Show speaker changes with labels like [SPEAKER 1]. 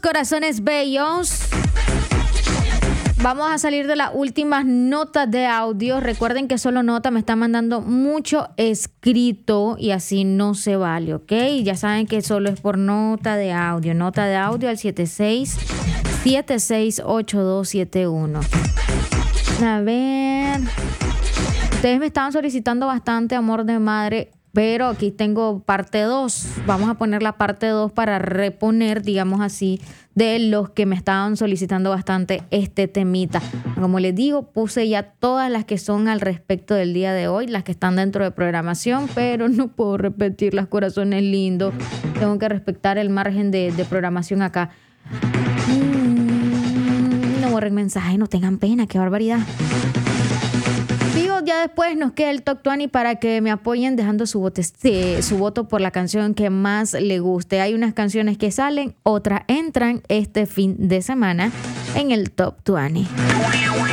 [SPEAKER 1] corazones bellos. Vamos a salir de las últimas notas de audio. Recuerden que solo nota, me está mandando mucho escrito y así no se vale, ¿ok? Ya saben que solo es por nota de audio. Nota de audio al 768271. A ver. Ustedes me estaban solicitando bastante amor de madre, pero aquí tengo parte 2. Vamos a poner la parte 2 para reponer, digamos así, de los que me estaban solicitando bastante este temita. Como les digo, puse ya todas las que son al respecto del día de hoy, las que están dentro de programación, pero no puedo repetirlas, corazones lindos. Tengo que respetar el margen de programación acá. No borren mensajes, no tengan pena, qué barbaridad. Digo, ya después nos queda el Top 20 para que me apoyen dejando su voto por la canción que más le guste. Hay unas canciones que salen, otras entran este fin de semana en el Top 20.